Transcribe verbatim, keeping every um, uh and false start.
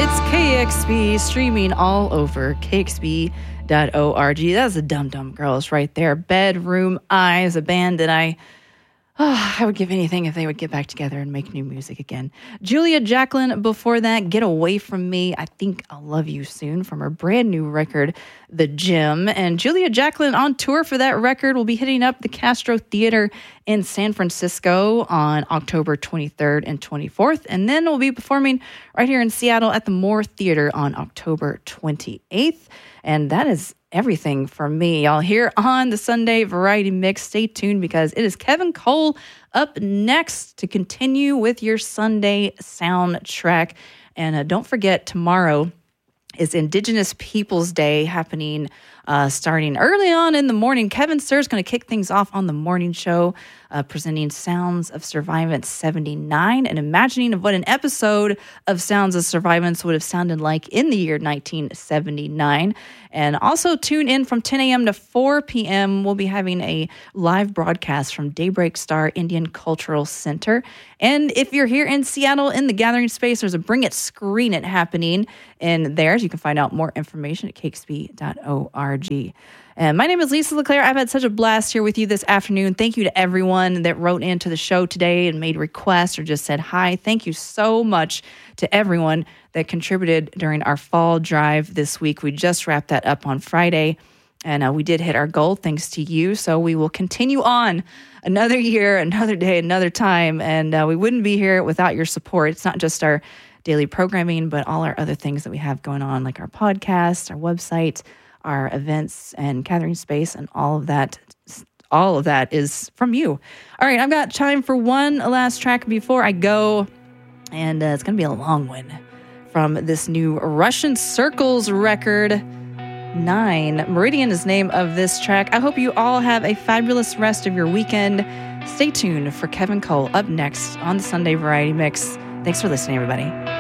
It's K X B, streaming all over K X B dot org. That's the Dum Dum Girls right there. Bedroom Eyes, a band that I... Oh, I would give anything if they would get back together and make new music again. Julia Jacqueline, before that, Get Away From Me, I Think I'll Love You Soon, from her brand new record, The Gym. And Julia Jacqueline on tour for that record will be hitting up the Castro Theater in San Francisco on October twenty-third and twenty-fourth. And then we'll be performing right here in Seattle at the Moore Theater on October twenty-eighth. And that is everything from me, y'all, here on the Sunday Variety Mix. Stay tuned because it is Kevin Cole up next to continue with your Sunday soundtrack. And uh, don't forget, tomorrow is Indigenous Peoples Day happening uh, starting early on in the morning. Kevin Sir is going to kick things off on the morning show, uh, presenting Sounds of Survivance seventy-nine and imagining of what an episode of Sounds of Survivance would have sounded like in the year nineteen seventy-nine. And also tune in from ten a.m. to four p.m. We'll be having a live broadcast from Daybreak Star Indian Cultural Center. And if you're here in Seattle in the Gathering Space, there's a Bring It, Screen It happening in there. So you can find out more information at K X B dot org. And my name is Lisa LeClaire. I've had such a blast here with you this afternoon. Thank you to everyone that wrote into the show today and made requests or just said hi. Thank you so much to everyone that contributed during our fall drive this week. We just wrapped that up on Friday, and uh, we did hit our goal thanks to you. So we will continue on another year, another day, another time, and uh, we wouldn't be here without your support. It's not just our daily programming, but all our other things that we have going on, like our podcast, our website, our events and gathering space, and all of that. All of that is from you. All right, I've got time for one last track before I go, and uh, it's going to be a long one from this new Russian Circles record, Nine. Meridian is the name of this track. I hope you all have a fabulous rest of your weekend. Stay tuned for Kevin Cole up next on the Sunday Variety Mix. Thanks for listening, everybody.